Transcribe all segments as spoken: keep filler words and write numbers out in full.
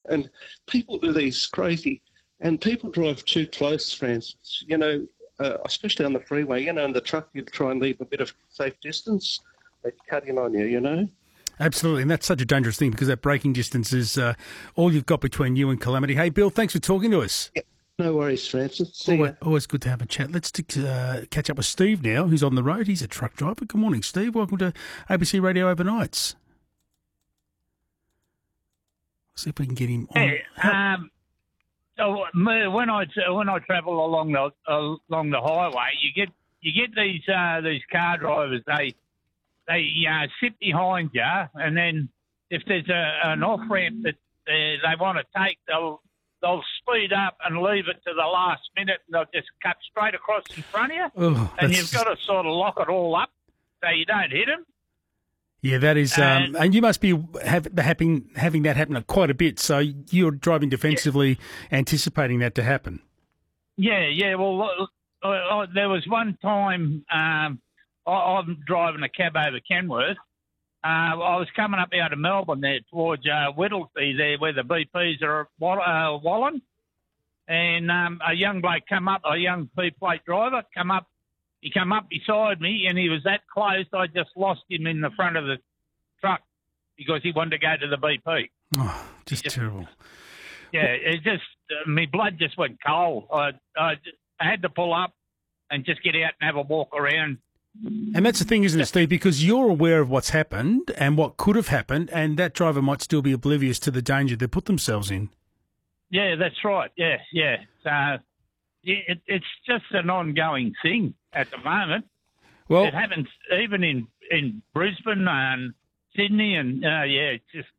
And people do these crazy, and people drive too close, Francis, you know, uh, especially on the freeway, you know, in the truck, you try and leave a bit of safe distance. They cut in on you, you know. Absolutely, and that's such a dangerous thing because that braking distance is uh, all you've got between you and calamity. Hey, Bill, thanks for talking to us. Yeah, no worries, Francis. See always, ya. always good to have a chat. Let's uh, catch up with Steve now, who's on the road. He's a truck driver. Good morning, Steve. Welcome to A B C Radio Overnights. See if we can get him on. Hey, um, so when I when I travel along the along the highway, you get you get these uh, these car drivers. They they uh, sit behind you, and then if there's a, an off ramp that they, they want to take, they'll they'll speed up and leave it to the last minute, and they'll just cut straight across in front of you, oh, and you've got to sort of lock it all up so you don't hit them. Yeah, that is, um, and, and you must be have, having having that happen quite a bit. So you're driving defensively, yeah. anticipating that to happen. Yeah, yeah. Well, uh, uh, there was one time um, I, I'm driving a cab over Kenworth. Uh, I was coming up out of Melbourne there towards uh, Whittlesea there, where the B Ps are uh, Wallen, and um, a young bloke come up, a young P-plate driver come up. He come up beside me, and he was that close, I just lost him in the front of the truck because he wanted to go to the B P. Oh, just, just terrible. Yeah, it just, uh, my blood just went cold. I, I, I had to pull up and just get out and have a walk around. And that's the thing, isn't it, Steve? Because you're aware of what's happened and what could have happened, and that driver might still be oblivious to the danger they put themselves in. Yeah, that's right. Yeah, yeah. So it, it's just an ongoing thing at the moment. Well, it happens even in, in Brisbane and Sydney, and uh, yeah, it just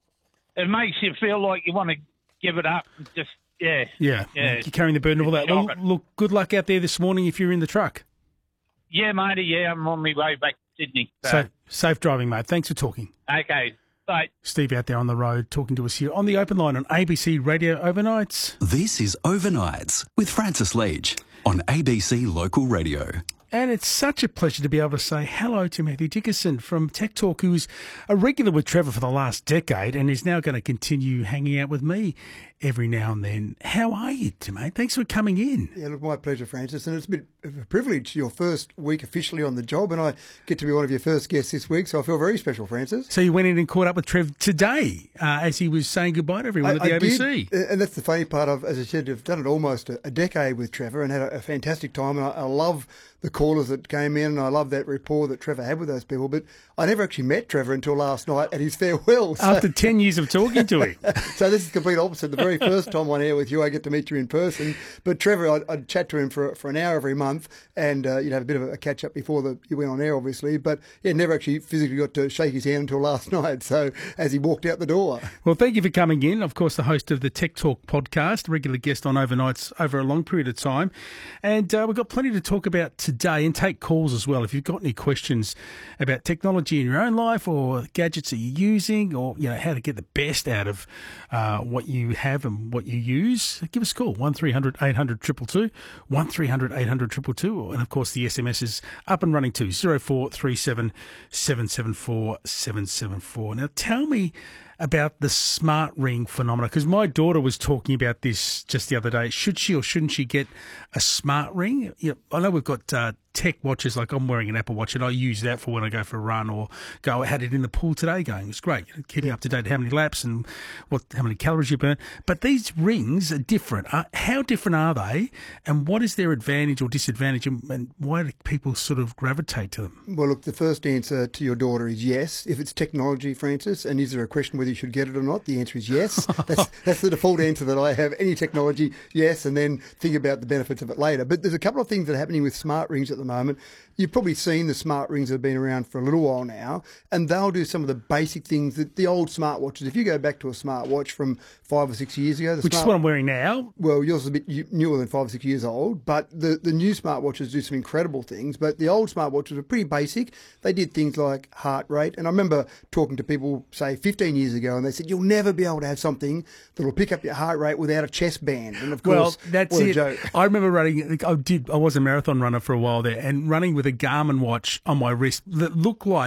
it makes you feel like you want to give it up. Just yeah, yeah, yeah. You're carrying the burden of all that. Well, look, good luck out there this morning if you're in the truck. Yeah, matey. Yeah, I'm on my way back to Sydney. So. so safe driving, mate. Thanks for talking. Okay. Bye. Steve out there on the road talking to us here on the open line on A B C Radio Overnights. This is Overnights with Francis Leach on A B C Local Radio. And it's such a pleasure to be able to say hello to Matthew Dickerson from Tech Talk, who's a regular with Trevor for the last decade and is now going to continue hanging out with me every now and then. How are you, mate? Thanks for coming in. Yeah, look, my pleasure, Francis. And it's a bit of a privilege, your first week officially on the job, and I get to be one of your first guests this week, so I feel very special, Francis. So you went in and caught up with Trev today uh, as he was saying goodbye to everyone I, at the I A B C. Did, and that's the funny part of, as I said, I've done it almost a, a decade with Trevor and had a, a fantastic time, and I, I love the callers that came in, and I love that rapport that Trevor had with those people. But I never actually met Trevor until last night at his farewell. So. After ten years of talking to him. So this is the complete opposite. The very first time on air with you, I get to meet you in person. But Trevor, I'd, I'd chat to him for for an hour every month, and uh, you'd have a bit of a catch up before the, you went on air, obviously. But yeah, never actually physically got to shake his hand until last night. So as he walked out the door. Well, thank you for coming in. Of course, the host of the Tech Talk podcast, regular guest on Overnights over a long period of time, and uh, we've got plenty to talk about today and take calls as well. If you've got any questions about technology in your own life or gadgets that you're using, or you know how to get the best out of uh, what you have and what you use, give us a call, one three hundred eight hundred two two two, one three hundred eight hundred two two two, and of course the S M S is up and running too, zero four three seven seven seven four seven seven four. Now tell me about the smart ring phenomena, because my daughter was talking about this just the other day. Should she or shouldn't she get a smart ring? You know, I know we've got uh, tech watches, like I'm wearing an Apple Watch, and I use that for when I go for a run or go. I had it in the pool today going. It's great, keeping up to date how many laps and what how many calories you burn. But these rings are different. Uh, how different are they, and what is their advantage or disadvantage, and, and why do people sort of gravitate to them? Well, look, the first answer to your daughter is yes. If it's technology, Francis, and is there a question whether you should get it or not? The answer is yes. That's, that's the default answer that I have. Any technology, yes, and then think about the benefits of it later. But there's a couple of things that are happening with smart rings at the moment. You've probably seen the smart rings that have been around for a little while now, and they'll do some of the basic things that the old smartwatches, if you go back to a smartwatch from five or six years ago. The Which smart, is what I'm wearing now. Well, yours is a bit newer than five or six years old, but the, the new smartwatches do some incredible things, but the old smartwatches were pretty basic. They did things like heart rate, and I remember talking to people, say, fifteen years ago, and they said, you'll never be able to have something that'll pick up your heart rate without a chest band. And of course, well, that's what a it. joke. I remember running, I did, I was a marathon runner for a while there, and running with a Garmin watch on my wrist that looked like a,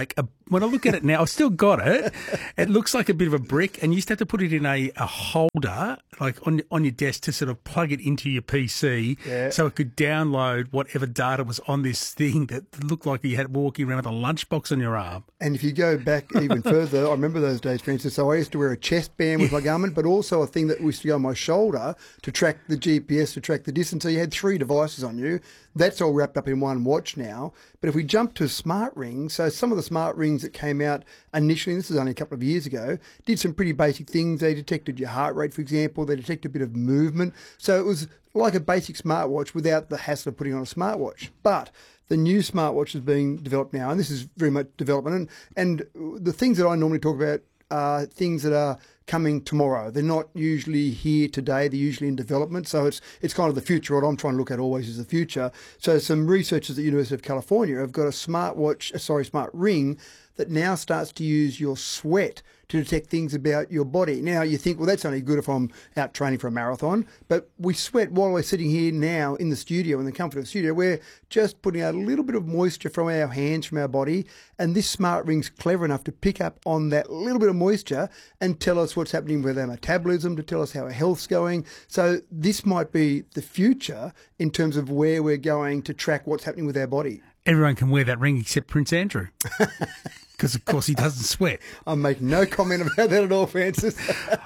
when I look at it now, I've still got it. It looks like a bit of a brick, and you used to have to put it in a, a holder, like on on your desk, to sort of plug it into your P C, Yeah. so it could download whatever data was on this thing that looked like you had walking around with a lunchbox on your arm. And if you go back even further, I remember those days, Francis. So I used to wear a chest band with my garment, but also a thing that used to go on my shoulder to track the G P S, to track the distance. So you had three devices on you. That's all wrapped up in one watch now. But if we jump to smart rings, so some of the smart rings that came out initially, this is only a couple of years ago, did some pretty basic things. They detected your heart rate, for example. They detected a bit of movement. So it was like a basic smartwatch without the hassle of putting on a smartwatch. But the new smartwatch is being developed now, and this is very much development. And, and the things that I normally talk about are things that are coming tomorrow. They're not usually here today. They're usually in development. So it's it's kind of the future. What I'm trying to look at always is the future. So some researchers at the University of California have got a smartwatch, uh, sorry, smart ring that now starts to use your sweat to detect things about your body. Now you think, well, that's only good if I'm out training for a marathon, but we sweat while we're sitting here now in the studio, in the comfort of the studio. We're just putting out a little bit of moisture from our hands, from our body, and this smart ring's clever enough to pick up on that little bit of moisture and tell us what's happening with our metabolism, to tell us how our health's going. So this might be the future in terms of where we're going to track what's happening with our body. Everyone can wear that ring except Prince Andrew. Because, of course, he doesn't sweat. I'm making no comment about that at all, Francis.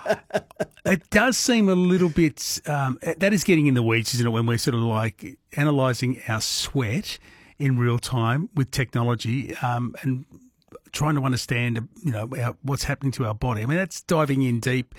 It does seem a little bit, um, that is getting in the weeds, isn't it, when we're sort of like analysing our sweat in real time with technology um, and trying to understand, you know, our, what's happening to our body. I mean, that's diving in deep,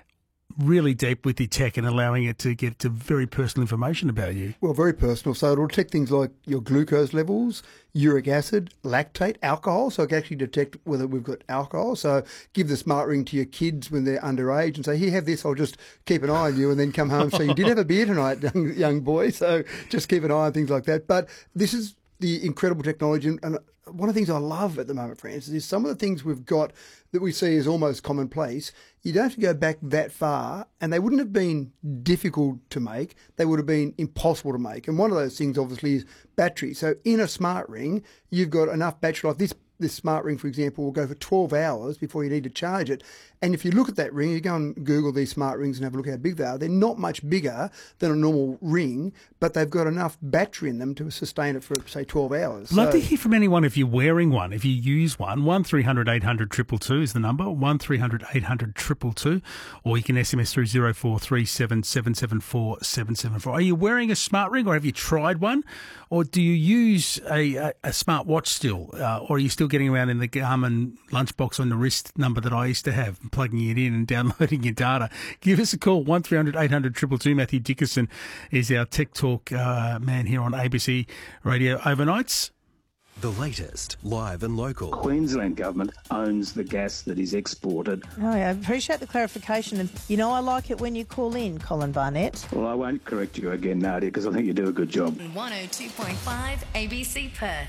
really deep with the tech and allowing it to get to very personal information about you. Well, very personal. So it'll detect things like your glucose levels, uric acid, lactate, alcohol. So it can actually detect whether we've got alcohol. So give the smart ring to your kids when they're underage and say, here, have this. I'll just keep an eye on you, and then come home. So you did have a beer tonight, young, young boy. So just keep an eye on things like that. But this is the incredible technology. And one of the things I love at the moment, Francis, is some of the things we've got that we see as almost commonplace. You don't have to go back that far, and they wouldn't have been difficult to make. They would have been impossible to make. And one of those things, obviously, is battery. So in a smart ring, you've got enough battery life. This this smart ring, for example, will go for twelve hours before you need to charge it. And if you look at that ring, you go and Google these smart rings and have a look how big they are. They're not much bigger than a normal ring, but they've got enough battery in them to sustain it for, say, twelve hours. Love so, to hear from anyone if you're wearing one, if you use one. one three hundred eight hundred two two two is the number, one three hundred eight hundred two two two, or you can S M S through zero four three seven seven seven four seven seven four. Are you wearing a smart ring, or have you tried one? Or do you use a, a, a smart watch still? Uh, or are you still getting around in the Garmin lunchbox on the wrist number that I used to have, plugging it in and downloading your data? Give us a call, one three hundred eight hundred two two two. Matthew Dickerson is our Tech Talk uh, man here on A B C Radio Overnights. The latest, live and local. Queensland Government owns the gas that is exported. Oh, I appreciate the clarification. And, you know, I like it when you call in, Colin Barnett. Well, I won't correct you again, Nadia, because I think you do a good job. one oh two point five A B C Perth.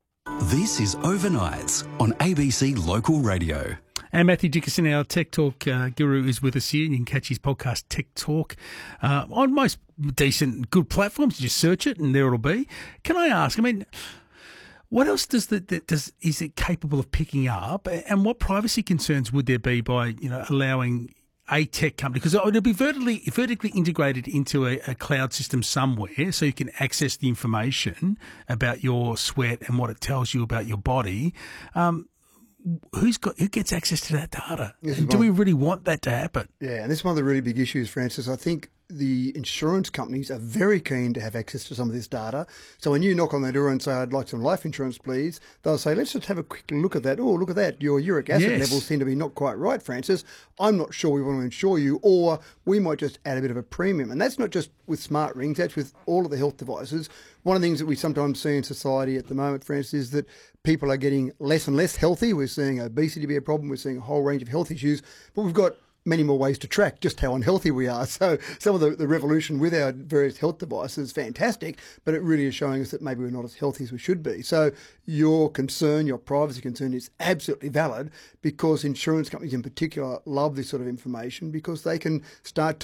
This is Overnights on A B C Local Radio. And Matthew Dickerson, our Tech Talk uh, guru, is with us here. You can catch his podcast, Tech Talk, uh, on most decent, good platforms. You just search it and there it'll be. Can I ask, I mean, what else does the, does is it capable of picking up, and what privacy concerns would there be by, you know, allowing a tech company, because it'll be vertically vertically integrated into a, a cloud system somewhere, so you can access the information about your sweat and what it tells you about your body. Um, who's got who gets access to that data? And do we really want that to happen? Yeah, and this is one of the really big issues, Francis. I think the insurance companies are very keen to have access to some of this data. So when you knock on their door and say, I'd like some life insurance, please, they'll say, let's just have a quick look at that. Oh, look at that. Your uric acid Yes. levels seem to be not quite right, Francis. I'm not sure we want to insure you, or we might just add a bit of a premium. And that's not just with smart rings, that's with all of the health devices. One of the things that we sometimes see in society at the moment, Francis, is that people are getting less and less healthy. We're seeing obesity be a problem. We're seeing a whole range of health issues, but we've got many more ways to track just how unhealthy we are. So some of the, the revolution with our various health devices is fantastic, but it really is showing us that maybe we're not as healthy as we should be. So your concern, your privacy concern is absolutely valid, because insurance companies in particular love this sort of information, because they can start to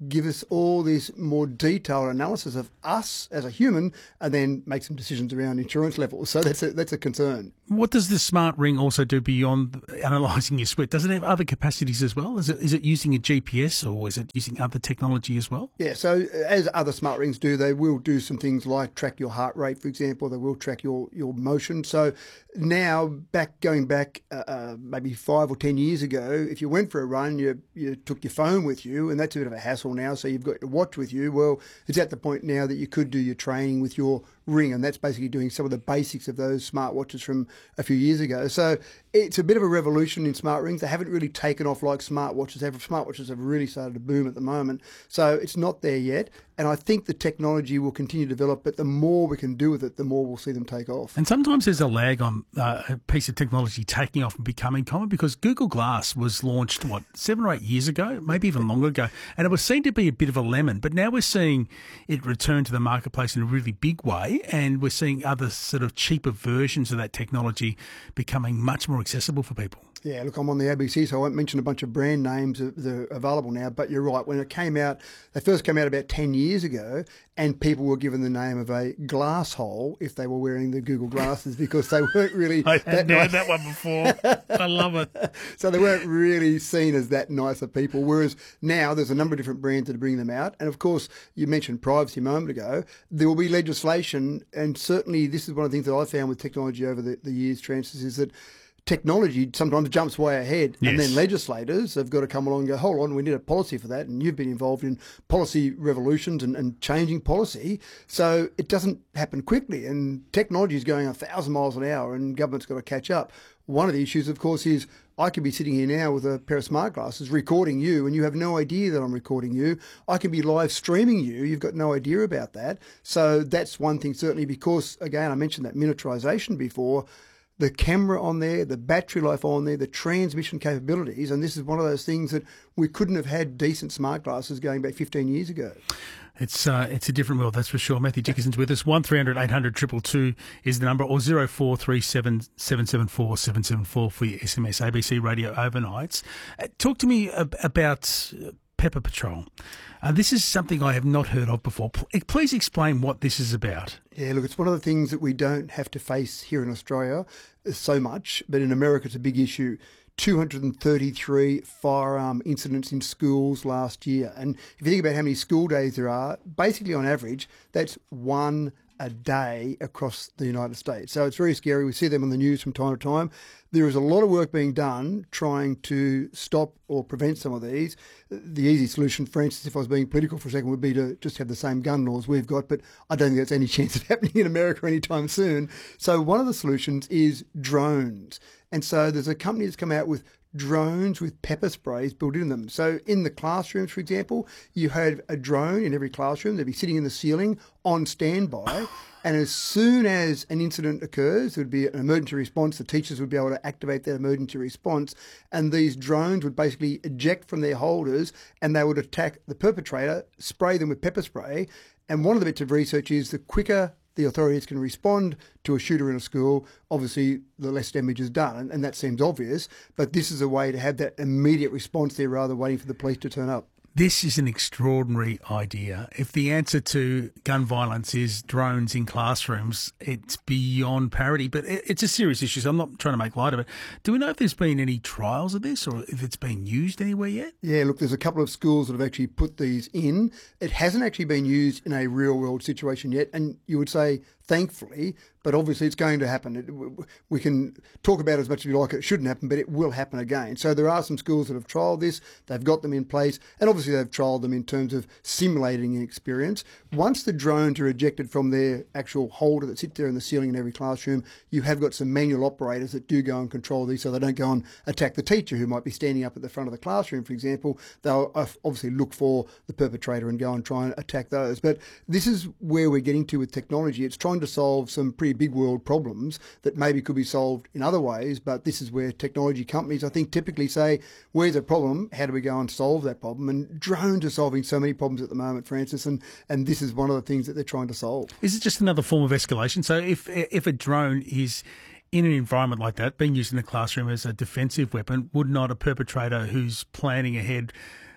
give us all this more detailed analysis of us as a human and then make some decisions around insurance levels. So that's a, that's a concern. What does the smart ring also do beyond analysing your sweat? Does it have other capacities as well? Is it is it using a G P S or is it using other technology as well? Yeah, so as other smart rings do, they will do some things like track your heart rate, for example. They will track your, your motion. So now, back going back uh, uh, maybe five or ten years ago, if you went for a run, you you took your phone with you, and that's a bit of a hassle now. So you've got your watch with you. Well, it's at the point now that you could do your training with your ring, and that's basically doing some of the basics of those smartwatches from a few years ago. So it's a bit of a revolution in smart rings. They haven't really taken off like smartwatches. Smartwatches have really started to boom at the moment. So it's not there yet. And I think the technology will continue to develop, but the more we can do with it, the more we'll see them take off. And sometimes there's a lag on uh, a piece of technology taking off and becoming common, because Google Glass was launched, what, seven or eight years ago, maybe even longer ago, and it was seen to be a bit of a lemon. But now we're seeing it return to the marketplace in a really big way, and we're seeing other sort of cheaper versions of that technology becoming much more accessible for people. Yeah, look, I'm on the A B C, so I won't mention a bunch of brand names that are available now, but you're right. When it came out, they first came out about ten years ago, and people were given the name of a glass hole if they were wearing the Google glasses because they weren't really I that hadn't nice. heard that one before. I love it. So they weren't really seen as that nice of people, whereas now there's a number of different brands that are bringing them out. And, of course, you mentioned privacy a moment ago. There will be legislation, and certainly this is one of the things that I found with technology over the, the years, Francis, is that technology sometimes jumps way ahead, yes. and then legislators have got to come along and go, hold on, we need a policy for that. And you've been involved in policy revolutions and, and changing policy. So it doesn't happen quickly. And technology is going a thousand miles an hour and government's got to catch up. One of the issues, of course, is I could be sitting here now with a pair of smart glasses recording you, and you have no idea that I'm recording you. I can be live streaming you. You've got no idea about that. So that's one thing, certainly, because, again, I mentioned that miniaturization before. The camera on there, the battery life on there, the transmission capabilities, and this is one of those things that we couldn't have had decent smart glasses going back fifteen years ago. It's uh, it's a different world, that's for sure. Matthew Dickinson's with us. one three hundred eight hundred two two two is the number, or zero four three seven seven seven four seven seven four for your S M S, A B C Radio Overnights. Uh, talk to me ab- about Pepper Patrol. Uh, this is something I have not heard of before. P- please explain what this is about. Yeah, look, it's one of the things that we don't have to face here in Australia so much, but in America it's a big issue. two hundred thirty-three firearm incidents in schools last year. And if you think about how many school days there are, basically on average, that's one a day across the United States. So it's very scary. We see them on the news from time to time. There is a lot of work being done trying to stop or prevent some of these. The easy solution, for instance, if I was being political for a second, would be to just have the same gun laws we've got, but I don't think that's any chance of happening in America anytime soon. So one of the solutions is drones. And so there's a company that's come out with drones with pepper sprays built in them. So in the classrooms, for example, you have a drone in every classroom. They'd be sitting in the ceiling on standby. And as soon as an incident occurs, there would be an emergency response. The teachers would be able to activate that emergency response. And these drones would basically eject from their holders and they would attack the perpetrator, spray them with pepper spray. And one of the bits of research is the quicker the authorities can respond to a shooter in a school, obviously the less damage is done, and, and that seems obvious, but this is a way to have that immediate response there rather than waiting for the police to turn up. This is an extraordinary idea. If the answer to gun violence is drones in classrooms, it's beyond parody, but it's a serious issue, so I'm not trying to make light of it. Do we know if there's been any trials of this or if it's been used anywhere yet? Yeah, look, there's a couple of schools that have actually put these in. It hasn't actually been used in a real-world situation yet, and you would say, thankfully, but obviously it's going to happen. It, we can talk about it as much as we like, it shouldn't happen, but it will happen again. So there are some schools that have trialled this, they've got them in place, and obviously they've trialled them in terms of simulating an experience. Once the drones are ejected from their actual holder that sits there in the ceiling in every classroom, you have got some manual operators that do go and control these so they don't go and attack the teacher who might be standing up at the front of the classroom, for example. They'll obviously look for the perpetrator and go and try and attack those. But this is where we're getting to with technology. It's trying to solve some pretty big world problems that maybe could be solved in other ways, but this is where technology companies, I think, typically say, where's a problem? How do we go and solve that problem? And drones are solving so many problems at the moment, Francis, and, and this is one of the things that they're trying to solve. Is it just another form of escalation? So if if a drone is in an environment like that, being used in the classroom as a defensive weapon, would not a perpetrator who's planning ahead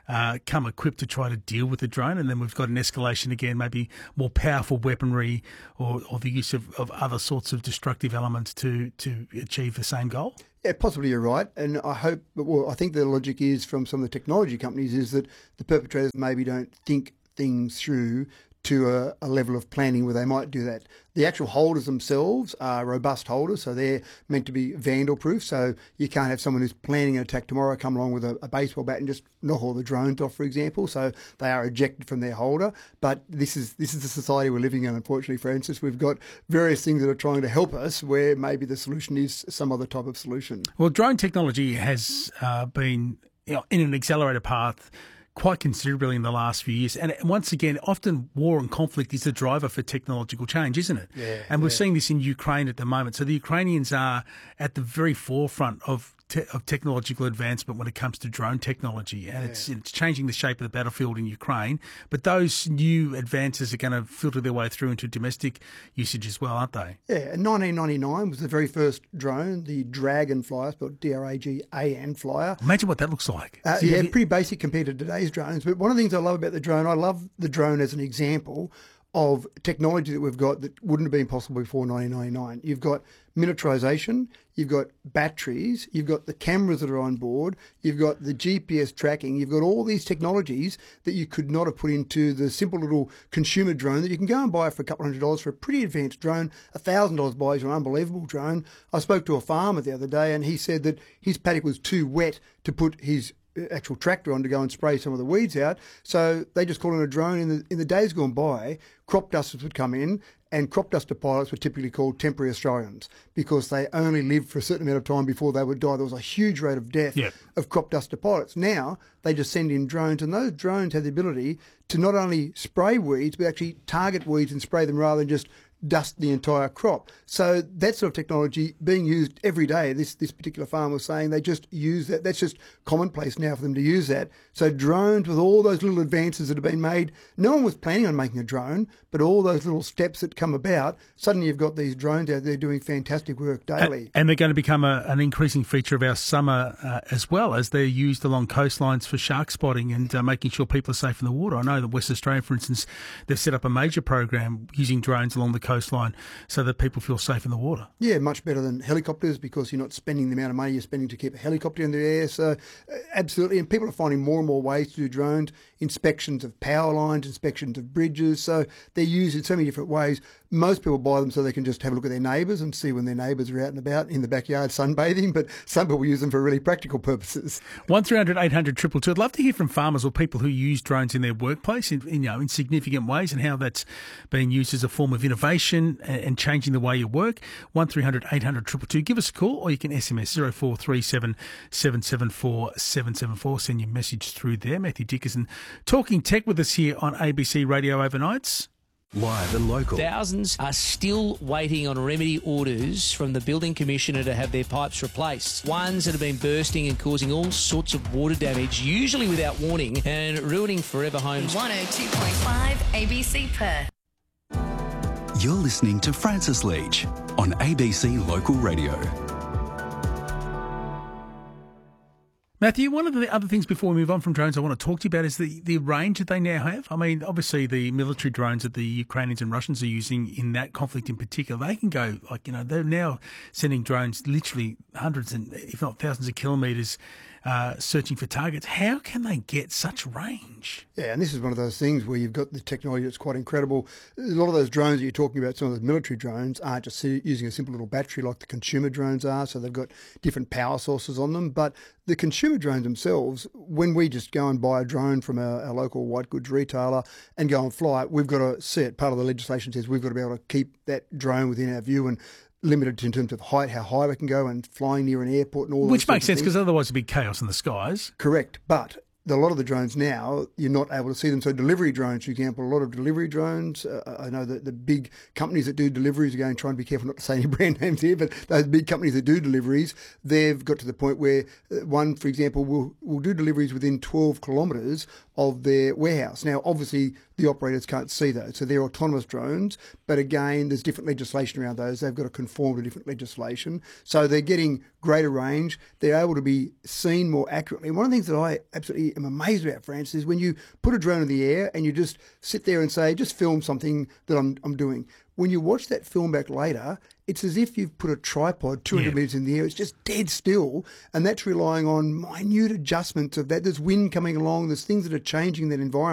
uh, come equipped to try to deal with the drone, and then we've got an escalation again, maybe more powerful weaponry or, or the use of, of other sorts of destructive elements to, to achieve the same goal? Yeah, possibly you're right. And I hope, well, I think the logic is from some of the technology companies is that the perpetrators maybe don't think things through to a, a level of planning where they might do that. The actual holders themselves are robust holders, so they're meant to be vandal-proof. So you can't have someone who's planning an attack tomorrow come along with a, a baseball bat and just knock all the drones off, for example. So they are ejected from their holder. But this is this is the society we're living in, unfortunately, Francis. We've got various things that are trying to help us where maybe the solution is some other type of solution. Well, drone technology has uh, been, you know, in an accelerated path quite considerably in the last few years. And once again, often war and conflict is the driver for technological change, isn't it? Yeah, and we're yeah. seeing this in Ukraine at the moment. So the Ukrainians are at the very forefront of te- of technological advancement when it comes to drone technology. And Yeah. it's, it's changing the shape of the battlefield in Ukraine. But those new advances are going to filter their way through into domestic usage as well, aren't they? Yeah, and nineteen ninety-nine was the very first drone, the Dragon Flyer, spelled D R A G A N Flyer. Imagine what that looks like. Uh, So you yeah, have- pretty basic compared to today's drones. But one of the things I love about the drone, I love the drone as an example of technology that we've got that wouldn't have been possible before nineteen ninety-nine. You've got miniaturization, you've got batteries, you've got the cameras that are on board, you've got the G P S tracking, you've got all these technologies that you could not have put into the simple little consumer drone that you can go and buy for a couple hundred dollars for a pretty advanced drone. A thousand dollars buys you an unbelievable drone. I spoke to a farmer the other day and he said that his paddock was too wet to put his actual tractor on to go and spray some of the weeds out. So they just called in a drone. In the in the days gone by, crop dusters would come in, and crop duster pilots were typically called temporary Australians because they only lived for a certain amount of time before they would die. There was a huge rate of death Yep. of crop duster pilots. Now they just send in drones, and those drones have the ability to not only spray weeds, but actually target weeds and spray them rather than just dust the entire crop. So that sort of technology being used every day. This this particular farm was saying they just use that. That's just commonplace now for them to use that. So drones with all those little advances that have been made, no one was planning on making a drone, but all those little steps that come about, suddenly you've got these drones out there doing fantastic work daily. And they're going to become a, an increasing feature of our summer uh, as well, as they're used along coastlines for shark spotting and uh, making sure people are safe in the water. I know that West Australia, for instance, they've set up a major program using drones along the coastline so that people feel safe in the water. Yeah, much better than helicopters because you're not spending the amount of money you're spending to keep a helicopter in the air. So uh, absolutely, and people are finding more and more ways to do drones, inspections of power lines, inspections of bridges. So they're used in so many different ways. Most people buy them so they can just have a look at their neighbours and see when their neighbours are out and about in the backyard sunbathing, but some people use them for really practical purposes. one three hundred eight hundred two two two. I'd love to hear from farmers or people who use drones in their workplace in, in, you know, in significant ways and how that's being used as a form of innovation and, and changing the way you work. one three hundred eight hundred two two two. Give us a call or you can S M S zero four three seven seven seven four seven seven four. Send your message through there. Matthew Dickerson talking tech with us here on A B C Radio Overnights. Live and local. Thousands are still waiting on remedy orders from the Building Commissioner to have their pipes replaced. Ones that have been bursting and causing all sorts of water damage, usually without warning, and ruining forever homes. one oh two point five A B C Perth. You're listening to Francis Leach on A B C Local Radio. Matthew, one of the other things before we move on from drones I want to talk to you about is the, the range that they now have. I mean, obviously the military drones that the Ukrainians and Russians are using in that conflict in particular, they can go, like, you know, they're now sending drones literally hundreds and if not thousands of kilometres uh, searching for targets. How can they get such range? Yeah, and this is one of those things where you've got the technology that's quite incredible. A lot of those drones that you're talking about, some of those military drones, aren't just using a simple little battery like the consumer drones are, so they've got different power sources on them. But the consumer drones themselves, when we just go and buy a drone from our, our local white goods retailer and go and fly it, we've got to see it. Part of the legislation says we've got to be able to keep that drone within our view and limited in terms of height, how high we can go and flying near an airport and all that. Which makes sense because otherwise it'd be chaos in the skies. Correct. But a lot of the drones now, you're not able to see them. So delivery drones, for example, a lot of delivery drones, uh, I know that the big companies that do deliveries are going to try and be careful not to say any brand names here, but those big companies that do deliveries, they've got to the point where one, for example, will will do deliveries within twelve kilometres of their warehouse. Now, obviously, the operators can't see those, so they're autonomous drones, but again, there's different legislation around those. They've got to conform to different legislation. So they're getting greater range. They're able to be seen more accurately. And one of the things that I absolutely am amazed about, Francis, is when you put a drone in the air and you just sit there and say, just film something that I'm, I'm doing. When you watch that film back later, it's as if you've put a tripod two hundred Yeah. metres in the air. It's just dead still, and that's relying on minute adjustments of that. There's wind coming along. There's things that are changing that environment.